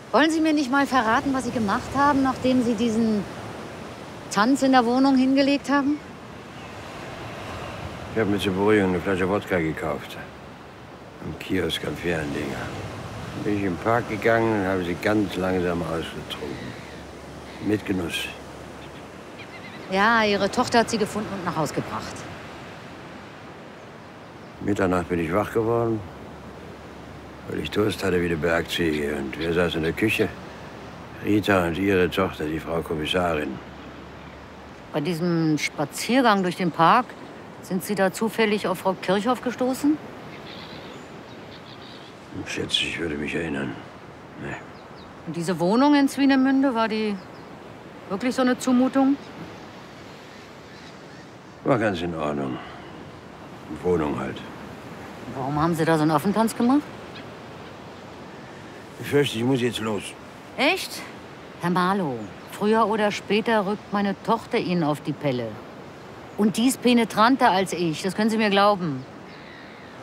Wollen Sie mir nicht mal verraten, was Sie gemacht haben, nachdem Sie diesen Tanz in der Wohnung hingelegt haben? Ich habe mir zur Beruhigung eine Flasche Wodka gekauft. Am Kiosk am Ferndinger. Bin ich im Park gegangen und habe sie ganz langsam ausgetrunken. Mit Genuss. Ja, Ihre Tochter hat Sie gefunden und nach Haus gebracht. Mitternacht bin ich wach geworden, weil ich Durst hatte wie die Bergziege. Und wer saß in der Küche? Rita und ihre Tochter, die Frau Kommissarin. Bei diesem Spaziergang durch den Park sind Sie da zufällig auf Frau Kirchhoff gestoßen? Ich schätze, ich würde mich erinnern. Nee. Und diese Wohnung in Swinemünde, war die wirklich so eine Zumutung? War ganz in Ordnung. Wohnung halt. Warum haben Sie da so einen Affentanz gemacht? Ich fürchte, ich muss jetzt los. Echt? Herr Marlow, früher oder später rückt meine Tochter Ihnen auf die Pelle. Und die ist penetranter als ich, das können Sie mir glauben.